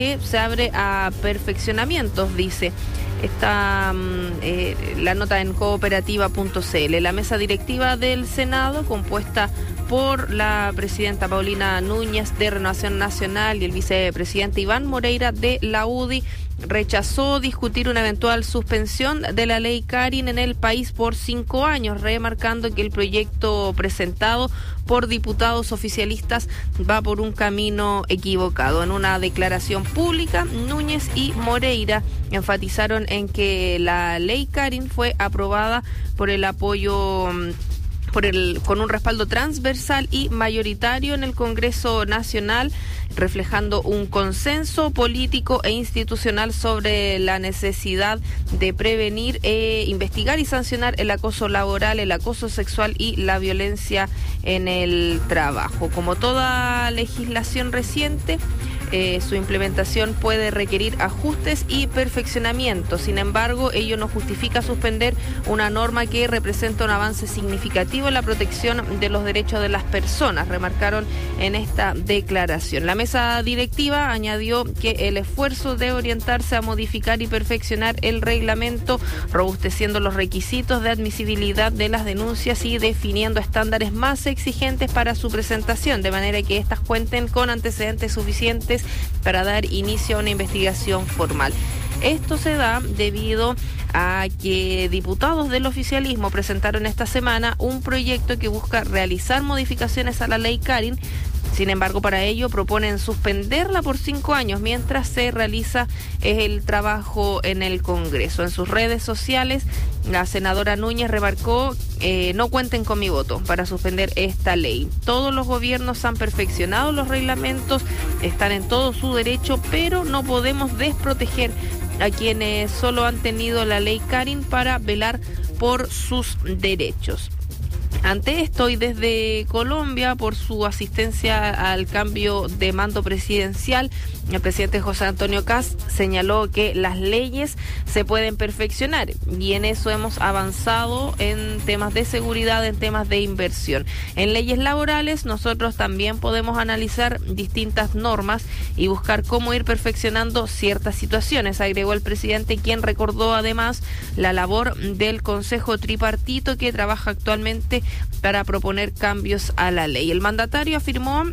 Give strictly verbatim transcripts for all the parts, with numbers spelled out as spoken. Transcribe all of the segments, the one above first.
que se abre a perfeccionamientos, dice. Está eh, la nota en cooperativa punto c l. La mesa directiva del Senado, compuesta por la presidenta Paulina Núñez de Renovación Nacional y el vicepresidente Iván Moreira de la U D I, rechazó discutir una eventual suspensión de la ley Karin en el país por cinco años, remarcando que el proyecto presentado por diputados oficialistas va por un camino equivocado. En una declaración pública, Núñez y Moreira enfatizaron en que la ley Karin fue aprobada por el apoyo por el con un respaldo transversal y mayoritario en el Congreso Nacional, reflejando un consenso político e institucional sobre la necesidad de prevenir, eh, investigar y sancionar el acoso laboral, el acoso sexual y la violencia en el trabajo. Como toda legislación reciente, Eh, su implementación puede requerir ajustes y perfeccionamiento. Sin embargo, ello no justifica suspender una norma que representa un avance significativo en la protección de los derechos de las personas, remarcaron en esta declaración. La mesa directiva añadió que el esfuerzo debe orientarse a modificar y perfeccionar el reglamento, robusteciendo los requisitos de admisibilidad de las denuncias y definiendo estándares más exigentes para su presentación, de manera que éstas cuenten con antecedentes suficientes para dar inicio a una investigación formal. Esto se da debido a que diputados del oficialismo presentaron esta semana un proyecto que busca realizar modificaciones a la ley Karin. Sin embargo, para ello proponen suspenderla por cinco años mientras se realiza el trabajo en el Congreso. En sus redes sociales, la senadora Núñez remarcó: eh, no cuenten con mi voto para suspender esta ley. Todos los gobiernos han perfeccionado los reglamentos, están en todo su derecho, pero no podemos desproteger a quienes solo han tenido la ley Karin para velar por sus derechos. Ante esto, y desde Colombia, por su asistencia al cambio de mando presidencial, el presidente José Antonio Kast señaló que las leyes se pueden perfeccionar, y en eso hemos avanzado en temas de seguridad, en temas de inversión. En leyes laborales, nosotros también podemos analizar distintas normas y buscar cómo ir perfeccionando ciertas situaciones, agregó el presidente, quien recordó además la labor del Consejo Tripartito que trabaja actualmente para proponer cambios a la ley. El mandatario afirmó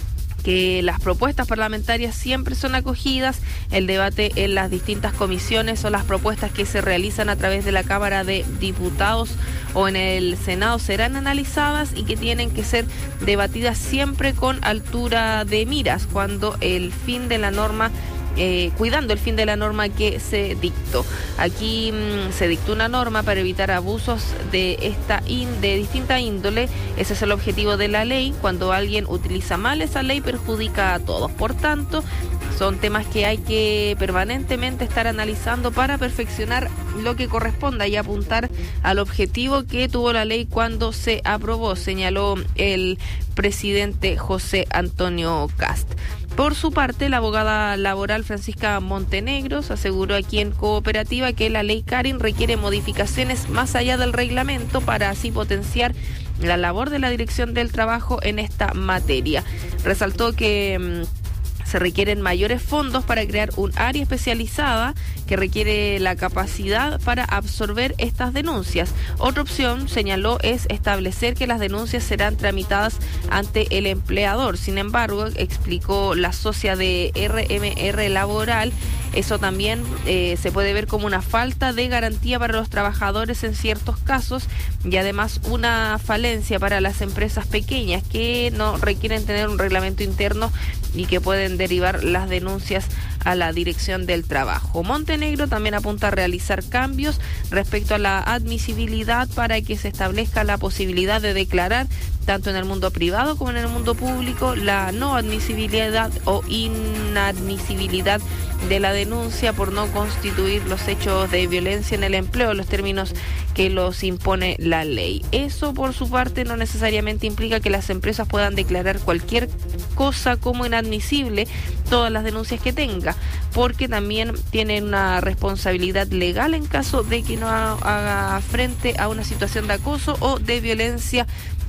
que las propuestas parlamentarias siempre son acogidas, el debate en las distintas comisiones o las propuestas que se realizan a través de la Cámara de Diputados o en el Senado serán analizadas y que tienen que ser debatidas siempre con altura de miras, cuando el fin de la norma Eh, cuidando el fin de la norma que se dictó. Aquí mmm, se dictó una norma para evitar abusos de esta in, de distinta índole. Ese es el objetivo de la ley. Cuando alguien utiliza mal esa ley, perjudica a todos. Por tanto, son temas que hay que permanentemente estar analizando para perfeccionar lo que corresponda y apuntar al objetivo que tuvo la ley cuando se aprobó, señaló el presidente José Antonio Kast. Por su parte, la abogada laboral Francisca Montenegros aseguró aquí en Cooperativa que la ley Karin requiere modificaciones más allá del reglamento para así potenciar la labor de la Dirección del Trabajo en esta materia. Resaltó que mmm, se requieren mayores fondos para crear un área especializada que requiere la capacidad para absorber estas denuncias. Otra opción, señaló, es establecer que las denuncias serán tramitadas ante el empleador. Sin embargo, explicó la socia de R M R Laboral, eso también eh, se puede ver como una falta de garantía para los trabajadores en ciertos casos y además una falencia para las empresas pequeñas que no requieren tener un reglamento interno y que pueden derivar las denuncias a la Dirección del Trabajo. Montenegro también apunta a realizar cambios respecto a la admisibilidad para que se establezca la posibilidad de declarar, tanto en el mundo privado como en el mundo público, la no admisibilidad o inadmisibilidad de la denuncia por no constituir los hechos de violencia en el empleo, los términos que los impone la ley. Eso, por su parte, no necesariamente implica que las empresas puedan declarar cualquier cosa como inadmisible, todas las denuncias que tenga, porque también tienen una responsabilidad legal en caso de que no haga frente a una situación de acoso o de violencia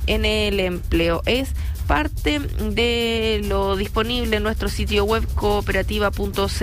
en el empleo. Es parte de lo disponible en nuestro sitio web cooperativa punto c l.